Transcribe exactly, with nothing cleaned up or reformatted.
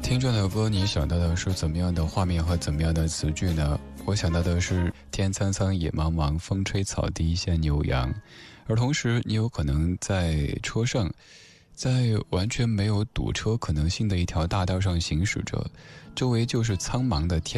听这首歌，你想到的是怎么样的画面和怎么样的词句呢？我想到的是天苍苍野茫茫，风吹草低见牛羊。而同时你有可能在车上，在完全没有堵车可能性的一条大道上行驶着，周围就是苍茫的天